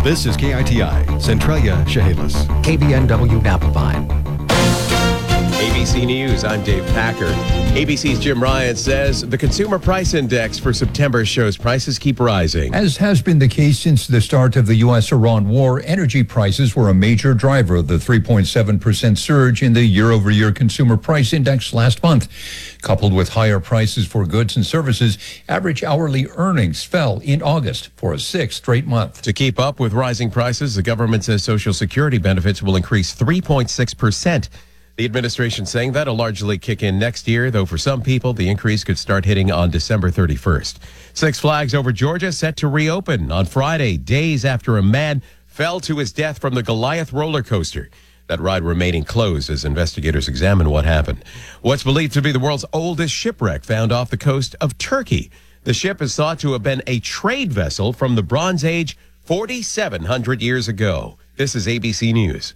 This is KITI, Centralia, Chehalis. KBNW Napa Vine. ABC News, I'm Dave Packer. ABC's Jim Ryan says the Consumer Price Index for September shows prices keep rising. As has been the case since the start of the U.S.-Iran war, energy prices were a major driver of the 3.7% surge in the year-over-year Consumer Price Index last month. Coupled with higher prices for goods and services, average hourly earnings fell in August for a sixth straight month. To keep up with rising prices, the government says Social Security benefits will increase 3.6%. The administration saying that'll largely kick in next year, though for some people, the increase could start hitting on December 31st. Six Flags over Georgia set to reopen on Friday, days after a man fell to his death from the Goliath roller coaster. That ride remaining closed as investigators examine what happened. What's believed to be the world's oldest shipwreck found off the coast of Turkey. The ship is thought to have been a trade vessel from the Bronze Age 4,700 years ago. This is ABC News.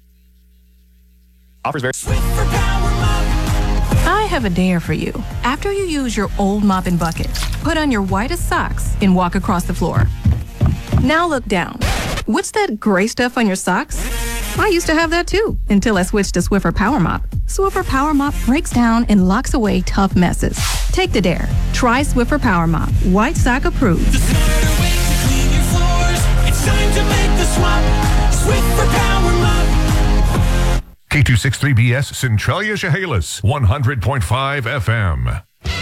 I have a dare for you. After you use your old mop and bucket, put on your whitest socks and walk across the floor. Now look down. What's that gray stuff on your socks? I used to have that too, until I switched to Swiffer Power Mop. Swiffer Power Mop breaks down and locks away tough messes. Take the dare. Try Swiffer Power Mop. White sock approved. The smarter way to clean your floors. It's time to make the swap. Swiffer Power Mop. K263BS Centralia, Chehalis, 100.5 FM.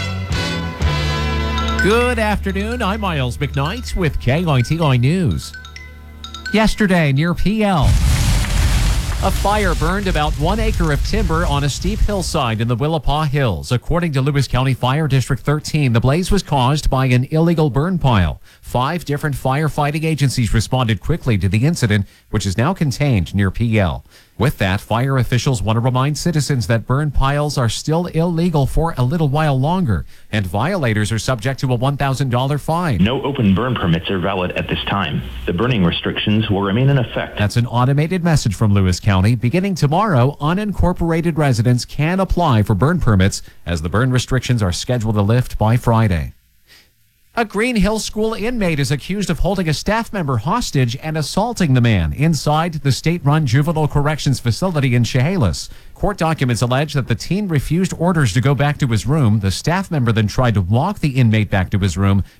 Good afternoon. I'm Miles McKnight with KITI News. Yesterday, near PL, a fire burned about 1 acre of timber on a steep hillside in the Willapa Hills. According to Lewis County Fire District 13, the blaze was caused by an illegal burn pile. 5 different firefighting agencies responded quickly to the incident, which is now contained near PL. With that, fire officials want to remind citizens that burn piles are still illegal for a little while longer, and violators are subject to a $1,000 fine. No open burn permits are valid at this time. The burning restrictions will remain in effect. That's an automated message from Lewis County. Beginning tomorrow, unincorporated residents can apply for burn permits as the burn restrictions are scheduled to lift by Friday. A Green Hill School inmate is accused of holding a staff member hostage and assaulting the man inside the state-run juvenile corrections facility in Chehalis. Court documents allege that the teen refused orders to go back to his room. The staff member then tried to walk the inmate back to his room,